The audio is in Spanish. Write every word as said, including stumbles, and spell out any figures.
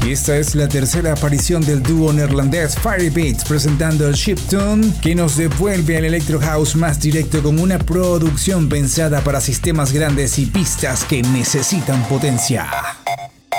Y esta es la tercera aparición del dúo neerlandés Firebeatz presentando el Chiptune, que nos devuelve al electro house más directo con una producción pensada para sistemas grandes y pistas que necesitan potencia.